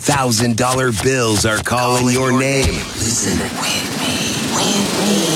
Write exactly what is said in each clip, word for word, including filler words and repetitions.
thousand dollar bills are calling your name. Listen, win me, win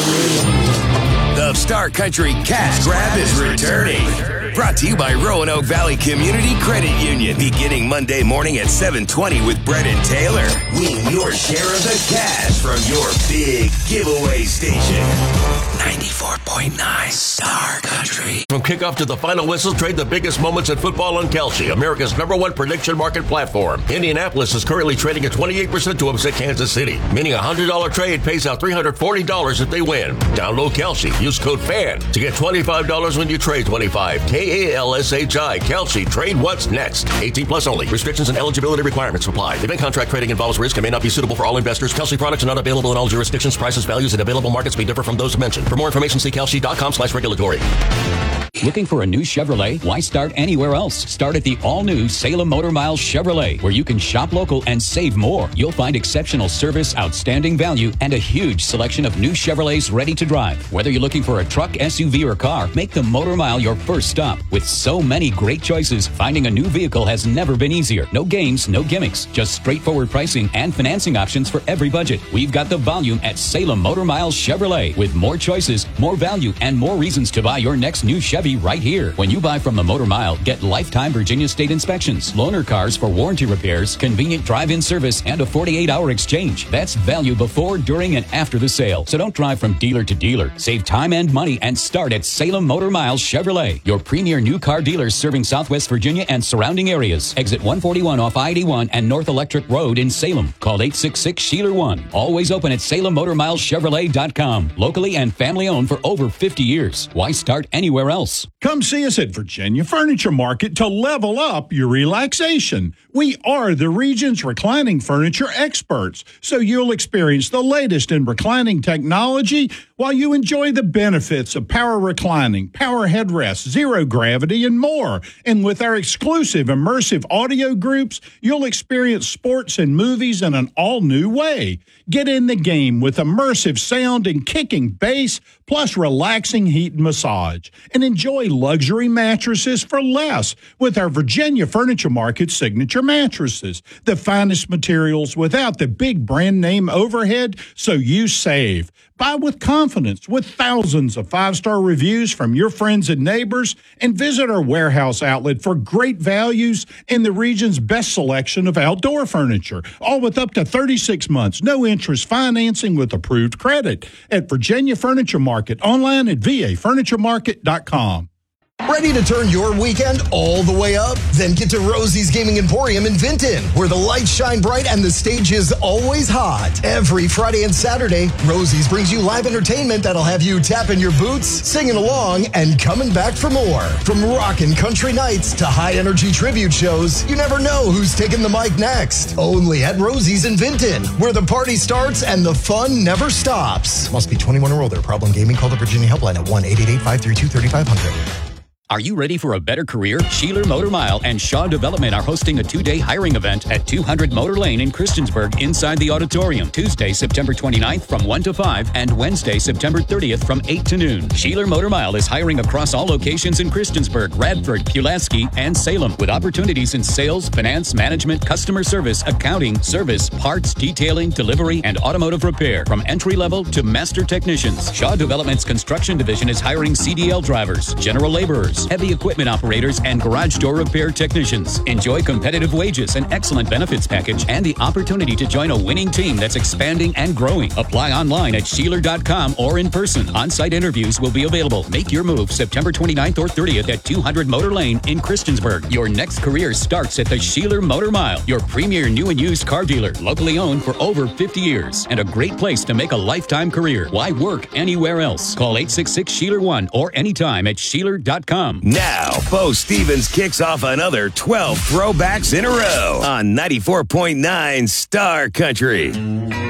me. The Star Country Cash Grab is returning. Brought to you by Roanoke Valley Community Credit Union. Beginning Monday morning at seven twenty with Brett and Taylor. Win your share of the cash from your big giveaway station. ninety-four point nine Star Country. From kickoff to the final whistle, trade the biggest moments in football on Kalshi, America's number one prediction market platform. Indianapolis is currently trading at twenty-eight percent to upset Kansas City, meaning a one hundred dollars trade pays out three hundred forty dollars if they win. Download Kalshi. Use code FAN to get twenty-five dollars when you trade twenty-five. K A L S H I. Kalshi. Trade what's next. eighteen plus only. Restrictions and eligibility requirements apply. Event contract trading involves risk and may not be suitable for all investors. Kalshi products are not available in all jurisdictions. Prices, values, and available markets may differ from those mentioned. For more information, see Kalshi.com slash regulatory. Looking for a new Chevrolet? Why start anywhere else? Start at the all-new Salem Motor Miles Chevrolet, where you can shop local and save more. You'll find exceptional service, outstanding value, and a huge selection of new Chevrolets ready to drive. Whether you're looking for a truck, S U V, or car, make the Motor Mile your first stop. With so many great choices, finding a new vehicle has never been easier. No games, no gimmicks, just straightforward pricing and financing options for every budget. We've got the volume at Salem Motor Miles Chevrolet, with more choices, more value, and more reasons to buy your next new Chevy right here. When you buy from the Motor Mile, get lifetime Virginia State inspections, loaner cars for warranty repairs, convenient drive-in service, and a forty-eight hour exchange. That's value before, during, and after the sale. So don't drive from dealer to dealer. Save time and money and start at Salem Motor Miles Chevrolet, your premier new car dealer serving Southwest Virginia and surrounding areas. Exit one forty-one off I eighty-one and North Electric Road in Salem. Call eight six six, S H E A L E R one. Always open at Salem Motor Miles Chevrolet dot com. Locally and family owned for over fifty years. Why start anywhere else? Come see us at Virginia Furniture Market to level up your relaxation. We are the region's reclining furniture experts, so you'll experience the latest in reclining technology while you enjoy the benefits of power reclining, power headrests, zero gravity, and more. And with our exclusive immersive audio groups, you'll experience sports and movies in an all-new way. Get in the game with immersive sound and kicking bass, plus relaxing heat and massage. And enjoy luxury mattresses for less with our Virginia Furniture Market signature mattresses. The finest materials without the big brand name overhead, so you save. Buy with confidence with thousands of five-star reviews from your friends and neighbors, and visit our warehouse outlet for great values and the region's best selection of outdoor furniture, all with up to thirty-six months, no interest financing with approved credit at Virginia Furniture Market, online at V A furniture market dot com. Ready to turn your weekend all the way up? Then get to Rosie's Gaming Emporium in Vinton, where the lights shine bright and the stage is always hot. Every Friday and Saturday, Rosie's brings you live entertainment that'll have you tapping your boots, singing along, and coming back for more. From rockin' country nights to high-energy tribute shows, you never know who's taking the mic next. Only at Rosie's in Vinton, where the party starts and the fun never stops. Must be twenty-one or older. Problem gaming? Call the Virginia Helpline at one eight eight eight, five three two, three five zero zero. Are you ready for a better career? Sheeler Motor Mile and Shaw Development are hosting a two-day hiring event at two hundred Motor Lane in Christiansburg inside the auditorium. Tuesday, September twenty-ninth from one to five and Wednesday, September thirtieth from eight to noon. Sheeler Motor Mile is hiring across all locations in Christiansburg, Radford, Pulaski, and Salem, with opportunities in sales, finance, management, customer service, accounting, service, parts, detailing, delivery, and automotive repair, from entry-level to master technicians. Shaw Development's construction division is hiring C D L drivers, general laborers, heavy equipment operators, and garage door repair technicians. Enjoy competitive wages, an excellent benefits package, and the opportunity to join a winning team that's expanding and growing. Apply online at Sheeler dot com or in person. On-site interviews will be available. Make your move September twenty-ninth or thirtieth at two hundred Motor Lane in Christiansburg. Your next career starts at the Sheeler Motor Mile, your premier new and used car dealer, locally owned for over fifty years, and a great place to make a lifetime career. Why work anywhere else? Call eight six six, S H E A L E R one or anytime at Sheeler dot com. Now, Bo Stevens kicks off another twelve throwbacks in a row on ninety-four point nine Star Country.